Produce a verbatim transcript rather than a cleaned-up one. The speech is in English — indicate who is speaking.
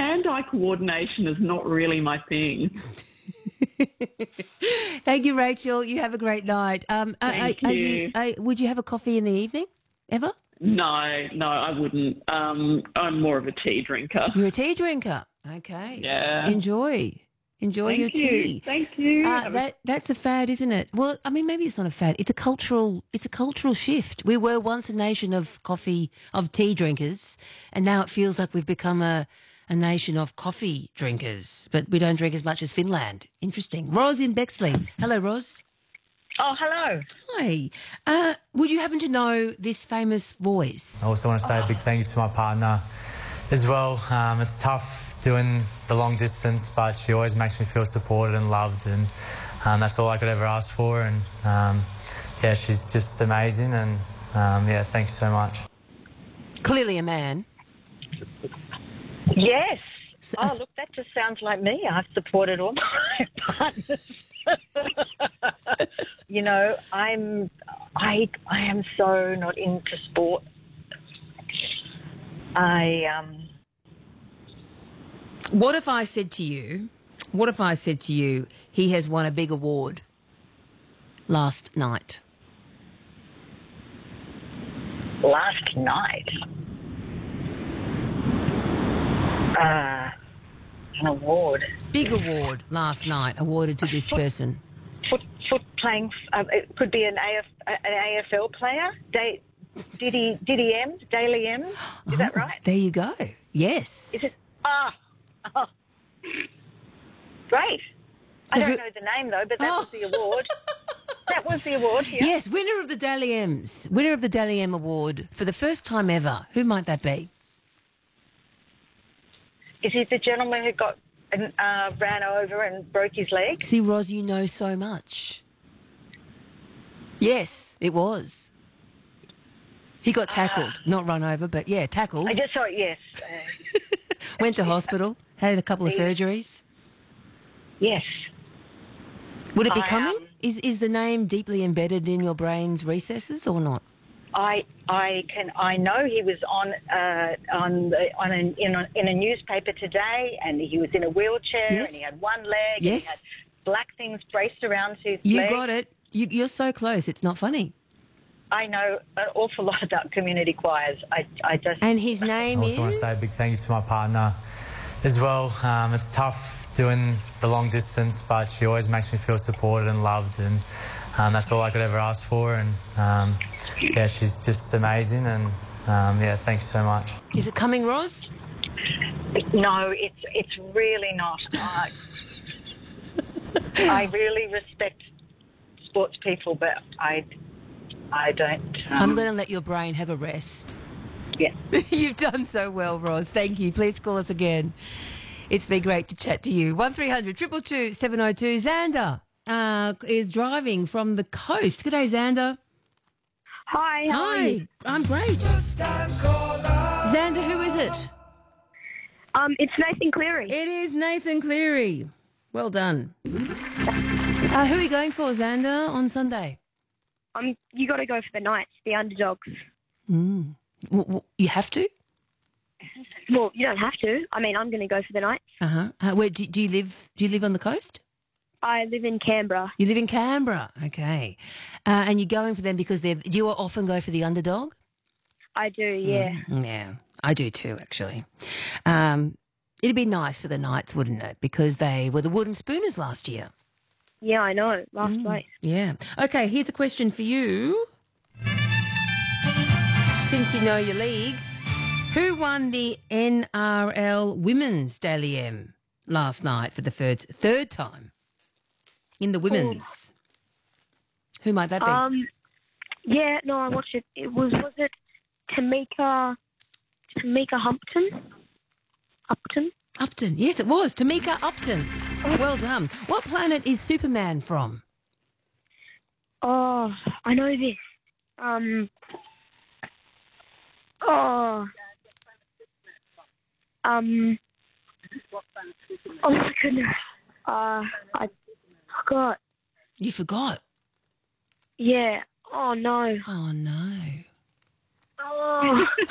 Speaker 1: hand-eye coordination is not really my thing.
Speaker 2: Thank you, Rachel. You have a great night. Um, are-
Speaker 1: Thank
Speaker 2: are, are
Speaker 1: you.
Speaker 2: are- would you have a coffee in the evening, ever?
Speaker 1: No, no, I wouldn't. Um, I'm more of a tea drinker.
Speaker 2: You're a tea drinker. Okay.
Speaker 1: Yeah.
Speaker 2: Enjoy. Enjoy
Speaker 1: Thank
Speaker 2: your
Speaker 1: you.
Speaker 2: tea.
Speaker 1: Thank you.
Speaker 2: Uh,
Speaker 1: Have a-
Speaker 2: that that's a fad, isn't it? Well, I mean, maybe it's not a fad. It's a cultural. It's a cultural shift. We were once a nation of coffee, of tea drinkers, and now it feels like we've become a a nation of coffee drinkers. But we don't drink as much as Finland. Interesting. Ros in Bexley. Hello, Ros.
Speaker 3: Oh, hello.
Speaker 2: Hi. Uh, would you happen to know this famous voice?
Speaker 4: I also want to say a big thank you to my partner as well. Um, it's tough doing the long distance, but she always makes me feel supported and loved, and um, that's all I could ever ask for. And um, yeah, she's just amazing, and um, yeah, thanks so much.
Speaker 2: Clearly a man.
Speaker 3: Yes.
Speaker 2: So-
Speaker 3: Oh, look, that just sounds like me. I've supported all my partners. You know, I'm, I, I am so not into sport. I, um,
Speaker 2: What if I said to you, what if I said to you, he has won a big award last night?
Speaker 3: last night, uh, an award.
Speaker 2: Big award last night awarded to this person.
Speaker 3: Foot, foot playing, uh, it could be an A F, an A F L player. Day, Diddy, Diddy M, Daily M. Is that
Speaker 2: Oh,
Speaker 3: right?
Speaker 2: There you go. Yes.
Speaker 3: Is it? Ah, oh. Great.
Speaker 2: So
Speaker 3: I don't
Speaker 2: who-
Speaker 3: know the name though, but that
Speaker 2: Oh.
Speaker 3: was the award. That was the award. Yeah.
Speaker 2: Yes, winner of the Daily M's, winner of the Daily M award for the first time ever. Who might that be?
Speaker 3: Is he the gentleman who got uh, ran over and broke his leg?
Speaker 2: See, Ros, you know so much. Yes, it was. He got tackled, not run over, but yeah, tackled.
Speaker 3: I just saw it. Yes. Uh,
Speaker 2: Went to hospital, had a couple of surgeries.
Speaker 3: yes.
Speaker 2: Would it be
Speaker 3: I,
Speaker 2: coming?
Speaker 3: um,
Speaker 2: Is is the name deeply embedded in your brain's recesses or not?
Speaker 3: I I can I know he was on uh, on the, on an, in a, in a newspaper today, and he was in a wheelchair,
Speaker 2: Yes.
Speaker 3: and he had one leg,
Speaker 2: Yes.
Speaker 3: and he had black things braced around his
Speaker 2: You
Speaker 3: leg.
Speaker 2: got it. You, you're so close. It's not funny.
Speaker 3: I know an awful lot about community choirs. I I just
Speaker 2: And his
Speaker 4: I
Speaker 2: name
Speaker 4: also
Speaker 2: is.
Speaker 4: want to say a big thank you to my partner as well. Um, it's tough doing the long distance, but she always makes me feel supported and loved, and um, that's all I could ever ask for. And um, yeah, she's just amazing, and um, yeah, thanks so much.
Speaker 2: Is it coming, Ros?
Speaker 3: no, it's it's really not. I, I really respect sports people, but I I don't. Um,
Speaker 2: I'm going to let your brain have a rest.
Speaker 3: Yeah.
Speaker 2: You've done so well, Ros. Thank you. Please call us again. It's been great to chat to you. one three hundred two two two seven oh two. Xander uh, is driving from the coast. Good day, Xander.
Speaker 5: Hi, how are you?
Speaker 2: Hi. I'm great. Xander, who is it?
Speaker 5: Um, it's Nathan Cleary.
Speaker 2: It is Nathan Cleary. Well done. Uh, who are you going for, Xander, on Sunday?
Speaker 5: Um, you got to go for the Knights, the underdogs.
Speaker 2: W- w- you have to?
Speaker 5: Well, you don't have to. I mean, I'm going to go for the Knights.
Speaker 2: Uh-huh. Uh, where do, do you live? Do you live on the coast?
Speaker 5: I live in Canberra.
Speaker 2: You live in Canberra. Okay. Uh, and you're going for them because they're. Do you often go for the underdog?
Speaker 5: I do, yeah.
Speaker 2: Mm, yeah, I do too, actually. Um, it'd be nice for the Knights, wouldn't it? Because they were the Wooden Spooners last year.
Speaker 5: Yeah, I know. Last place.
Speaker 2: Yeah. Okay, here's a question for you. Since you know your league, who won the N R L Women's Daily M last night for the third third time in the women's? Who might that be?
Speaker 5: Um, yeah, no, I watched it. It was, was it Tamika, Tamika Humpton? Upton?
Speaker 2: Upton. Yes, it was. Tamika Upton. Well done. What planet is Superman from?
Speaker 5: Oh, I know this. Um, oh, um, oh my goodness. Uh, I forgot.
Speaker 2: You forgot.
Speaker 5: Yeah. Oh no.
Speaker 2: Oh, no.
Speaker 5: Oh.